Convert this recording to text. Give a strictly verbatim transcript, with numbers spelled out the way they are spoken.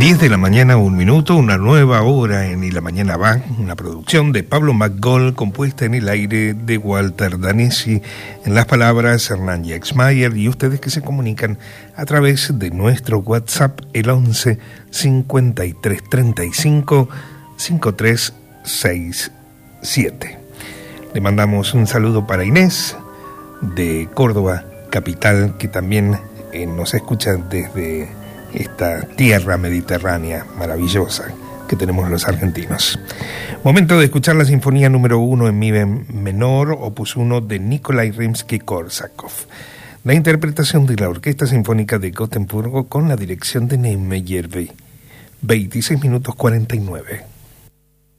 diez de la mañana, un minuto, una nueva hora en Y la Mañana Va, una producción de Pablo McGoll, compuesta en el aire de Walter Danesi, en las palabras Hernán Yaxmayer, y ustedes que se comunican a través de nuestro WhatsApp, el once cincuenta y tres treinta y cinco cincuenta y tres sesenta y siete. Le mandamos un saludo para Inés, de Córdoba, capital, que también eh, nos escucha desde esta tierra mediterránea maravillosa que tenemos los argentinos. Momento de escuchar la sinfonía número uno en mi menor, opus uno de Nikolai Rimsky-Korsakov. La interpretación de la Orquesta Sinfónica de Gotemburgo con la dirección de Neime Järvi. veintiséis minutos cuarenta y nueve.